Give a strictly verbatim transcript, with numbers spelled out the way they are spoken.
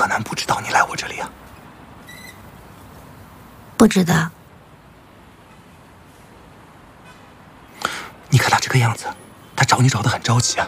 可能不知道你来我这里啊？ 不知道。 你看他这个样子，他找你找得很着急啊。